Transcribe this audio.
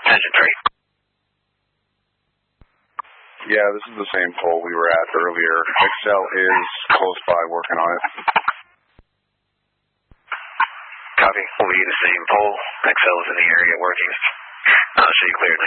Engine 3. Yeah, this is the same pole we were at earlier. Excel is close by working on it. Copy. We'll be the same pole. Excel is in the area working. I'll show you clear.